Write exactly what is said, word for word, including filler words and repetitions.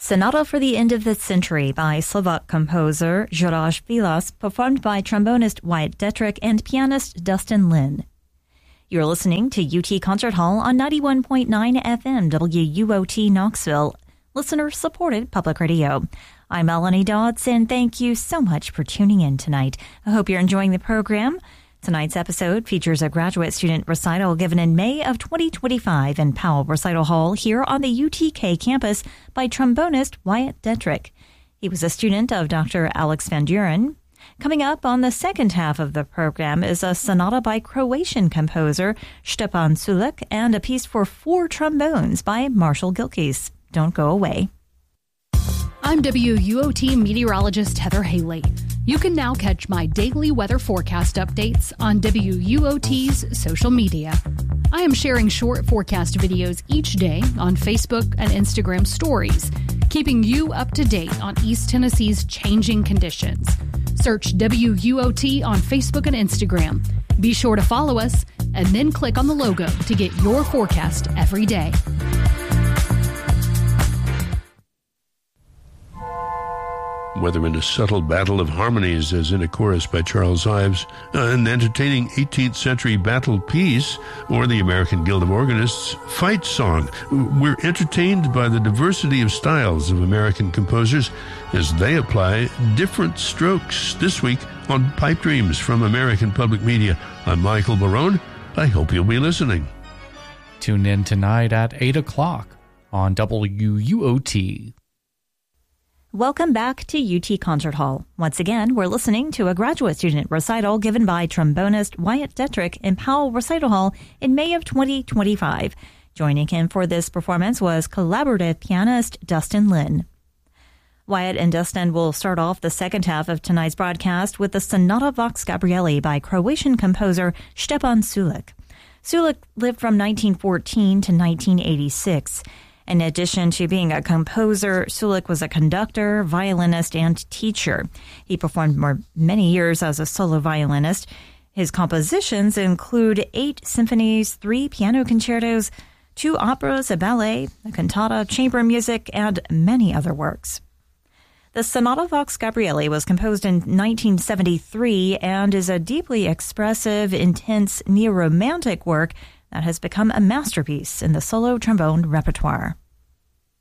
Sonata for the End of the Century by Slovak composer Juraj Vilas, performed by trombonist Wyatt Detrick and pianist Dustin Lin. You're listening to U T Concert Hall on ninety-one point nine F M W U O T Knoxville, listener-supported public radio. I'm Melanie Dodds, and thank you so much for tuning in tonight. I hope you're enjoying the program. Tonight's episode features a graduate student recital given in May of twenty twenty-five in Powell Recital Hall here on the U T K campus by trombonist Wyatt Detrick. He was a student of Doctor Alex Van Duren. Coming up on the second half of the program is a sonata by Croatian composer Stepan Sulik and a piece for four trombones by Marshall Gilkes. Don't go away. I'm W U O T meteorologist Heather Haley. You can now catch my daily weather forecast updates on W U O T's social media. I am sharing short forecast videos each day on Facebook and Instagram stories, keeping you up to date on East Tennessee's changing conditions. Search W U O T on Facebook and Instagram. Be sure to follow us and then click on the logo to get your forecast every day. Whether in a subtle battle of harmonies as in a chorus by Charles Ives, uh, an entertaining eighteenth century battle piece, or the American Guild of Organists' fight song, we're entertained by the diversity of styles of American composers as they apply different strokes. This week on Pipe Dreams from American Public Media, I'm Michael Barone. I hope you'll be listening. Tune in tonight at eight o'clock on W U O T. Welcome back to U T Concert Hall. Once again, we're listening to a graduate student recital given by trombonist Wyatt Detrick in Powell Recital Hall in May of twenty twenty-five. Joining him for this performance was collaborative pianist Dustin Lin. Wyatt and Dustin will start off the second half of tonight's broadcast with the Sonata Vox Gabrieli by Croatian composer Stepan Sulik. Sulik lived from nineteen fourteen to nineteen eighty-six. In addition to being a composer, Sulik was a conductor, violinist, and teacher. He performed for many years as a solo violinist. His compositions include eight symphonies, three piano concertos, two operas, a ballet, a cantata, chamber music, and many other works. The Sonata Vox Gabrieli was composed in nineteen seventy-three and is a deeply expressive, intense, neo-romantic work that has become a masterpiece in the solo trombone repertoire.